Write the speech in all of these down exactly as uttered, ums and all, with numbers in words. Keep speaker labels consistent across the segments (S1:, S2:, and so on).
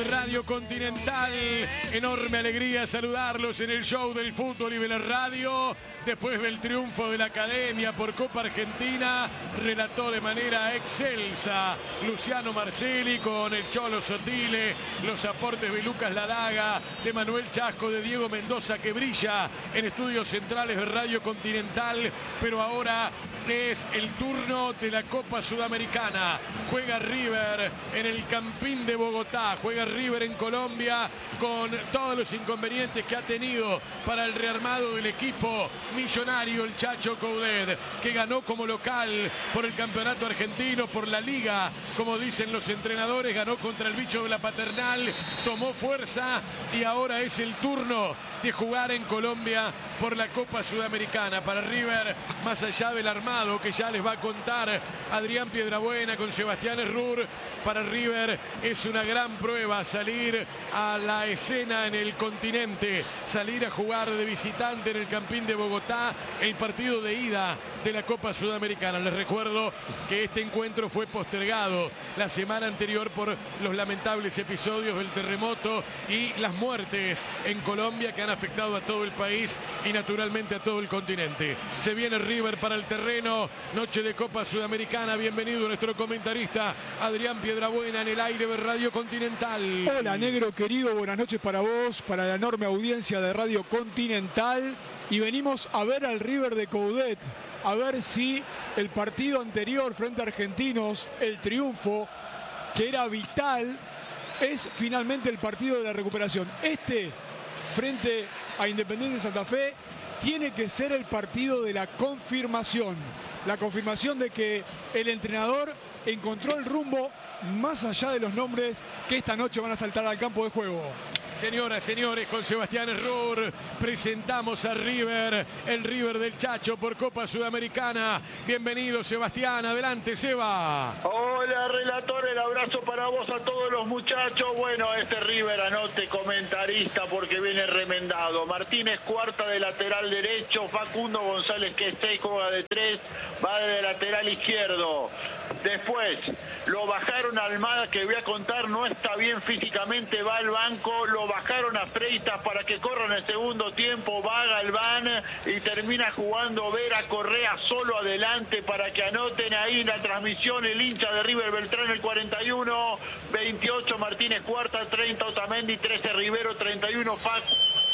S1: de Radio Continental. Enorme alegría saludarlos en el show del fútbol y de la radio. Después del triunfo de la Academia por Copa Argentina, relató de manera excelsa Luciano Marcelli con el Cholo Sotile, los aportes de Lucas Ladaga, de Manuel Chasco, de Diego Mendoza, que brilla en estudios centrales de Radio Continental. Pero ahora es el turno de la Copa Sudamericana. Juega River en el Campín de Bogotá, juega River en Colombia con todos los inconvenientes que ha tenido para el rearmado del equipo millonario, el Chacho Coudet, que ganó como local por el campeonato argentino, por la liga, como dicen los entrenadores, ganó contra el bicho de la Paternal, tomó fuerza y ahora es el turno de jugar en Colombia por la Copa Sudamericana. Para River, más allá del armado que ya les va a contar Adrián Piedrabuena con Sebastián Errur, para River es una gran prueba salir a la escena en el continente, salir a jugar de visitante en el Campín de Bogotá, el partido de ida de la Copa Sudamericana. Les recuerdo que este encuentro fue postergado la semana anterior por los lamentables episodios del terremoto y las muertes en Colombia que han afectado a todo el país y naturalmente a todo el continente. Se viene River para el terreno, noche de Copa Sudamericana. Bienvenido nuestro comentarista Adrián Piedrabuena en el aire de Radio Continental.
S2: Hola, negro querido, buenas noches para vos, para la enorme audiencia de Radio Continental. Y venimos a ver al River de Coudet, a ver si el partido anterior frente a Argentinos, el triunfo, que era vital, es finalmente el partido de la recuperación. Este, frente a Independiente Santa Fe, tiene que ser el partido de la confirmación. La confirmación de que el entrenador encontró el rumbo más allá de los nombres que esta noche van a saltar al campo de juego.
S1: Señoras, señores, con Sebastián Errur presentamos a River, el River del Chacho por Copa Sudamericana. Bienvenido, Sebastián. Adelante, Seba.
S3: Hola, relator, el abrazo para vos, a todos los muchachos. Bueno, este River, anote, comentarista, porque viene remendado. Martínez Cuarta de lateral derecho, Facundo González, que está y juega de tres, va de lateral izquierdo. Después lo bajaron a Almada, que voy a contar, no está bien físicamente, va al banco. Lo bajaron a Freitas para que corra en el segundo tiempo, va Galván y termina jugando Vera Correa solo adelante para que anoten ahí la transmisión el hincha de River Beltrán, el cuarenta y uno, veintiocho Martínez Cuarta, treinta Otamendi, trece Rivero, treinta y uno Fac,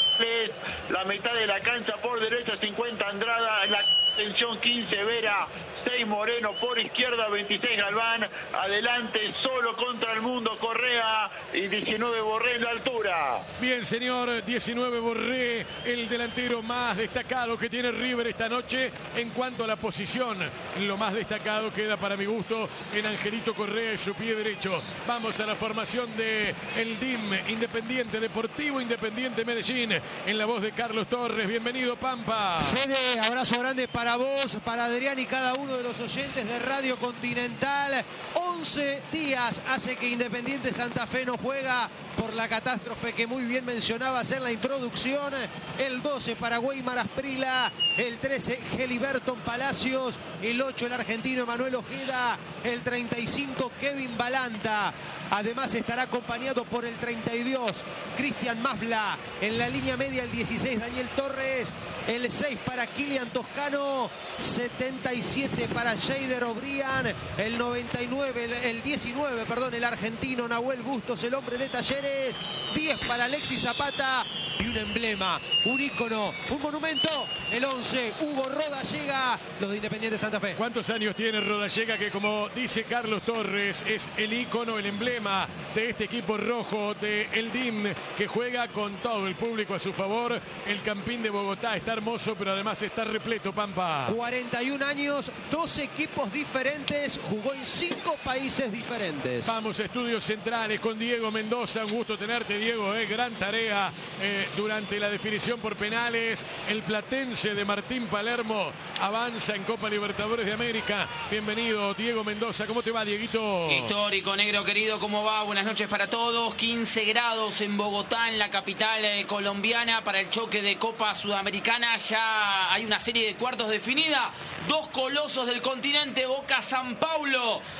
S3: la mitad de la cancha por derecha, cincuenta Andrada, la extensión quince Vera, seis Moreno, por izquierda veintiséis Galván, adelante solo contra el mundo Correa y diecinueve Borré en la altura.
S1: Bien, señor, diecinueve Borré, el delantero más destacado que tiene River esta noche. En cuanto a la posición, lo más destacado queda para mi gusto en Angelito Correa y su pie derecho. Vamos a la formación de el D I M, Independiente Deportivo Independiente Medellín, en la voz de Carlos Torres. Bienvenido, Pampa.
S4: Fede, abrazo grande para vos, para Adrián y cada uno de los oyentes de Radio Continental. once días hace que Independiente Santa Fe no juega por la catástrofe que muy bien mencionabas en la introducción. El doce para Weimar Asprila, el trece Geliberton Palacios, el ocho el argentino Emanuel Ojeda, el treinta y cinco Kevin Balanta. Además estará acompañado por el treinta y dos Cristian Mafla, en la línea media el dieciséis Daniel Torres, el seis para Kilian Toscano, setenta y siete para Shader O'Brien, el noventa y nueve, el, el diecinueve, perdón, el argentino Nahuel Bustos, el hombre de Talleres, diez para Alexis Zapata y un emblema, un ícono, un monumento, el once, Hugo Rodallega, los de Independiente Santa Fe.
S1: ¿Cuántos años tiene Rodallega, que como dice Carlos Torres es el ícono, el emblema de este equipo rojo de el D I M, que juega con todo el público a su favor? El Campín de Bogotá está hermoso, pero además está repleto, Pampa.
S4: cuarenta y un años, dos equipos diferentes, jugó en cinco países diferentes.
S1: Vamos a estudios centrales con Diego Mendoza. Un gusto tenerte, Diego, eh. gran tarea eh, durante la definición por penales. El platense de Martín Palermo avanza en Copa Libertadores de América. Bienvenido, Diego Mendoza. ¿Cómo te va, Dieguito?
S5: Histórico, negro querido, ¿cómo va? Buenas noches para todos. quince grados en Bogotá, en la capital eh, colombiana, para el choque de Copa Sudamericana. Ya hay una serie de cuartos definida. Dos colosos del continente, Boca, San Paulo, se van a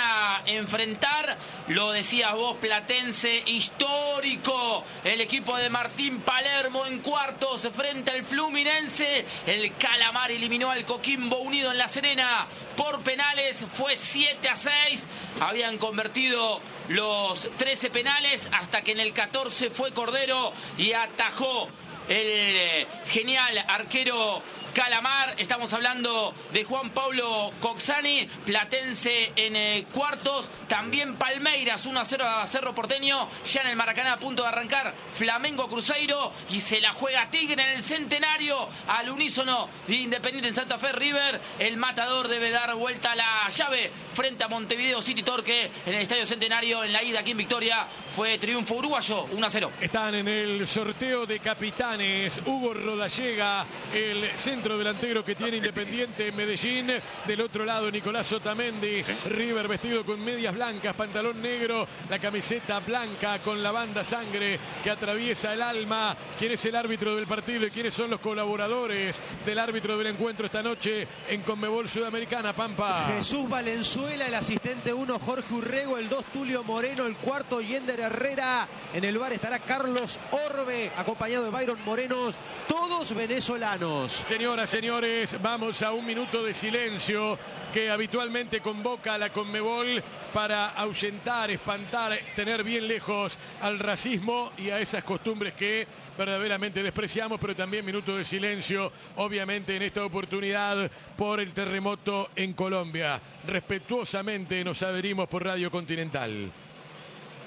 S5: a enfrentar, lo decías vos, Platense, histórico, el equipo de Martín Palermo en cuartos frente al Fluminense. El Calamar eliminó al Coquimbo Unido en La Serena por penales, fue siete a seis. Habían convertido los trece penales hasta que en el catorce fue Cordero y atajó el genial arquero Calamar. Estamos hablando de Juan Pablo Coxani. Platense en eh, cuartos. También Palmeiras uno a cero a Cerro Porteño. Ya en el Maracaná a punto de arrancar Flamengo Cruzeiro. Y se la juega Tigre en el Centenario. Al unísono de Independiente en Santa Fe. River. El Matador debe dar vuelta a la llave frente a Montevideo City Torque en el Estadio Centenario. En la ida aquí en Victoria fue triunfo uruguayo uno a cero.
S1: Están en el sorteo de capitanes Hugo Rodallega, el centro delantero que tiene Independiente en Medellín. Del otro lado Nicolás Otamendi. River vestido con medias blancas, pantalón negro, la camiseta blanca con la banda sangre que atraviesa el alma. ¿Quién es el árbitro del partido y quiénes son los colaboradores del árbitro del encuentro esta noche en Conmebol Sudamericana, Pampa?
S4: Jesús Valenzuela, el asistente uno Jorge Urrego, el dos Tulio Moreno, el cuarto Yender Herrera. En el bar estará Carlos Orbe, acompañado de Byron Morenos, todos venezolanos.
S1: Señoras, señores, vamos a un minuto de silencio que habitualmente convoca a la Conmebol para ahuyentar, espantar, tener bien lejos al racismo y a esas costumbres que verdaderamente despreciamos, pero también minuto de silencio, obviamente en esta oportunidad por el terremoto en Colombia. Respetuosamente nos adherimos por Radio Continental.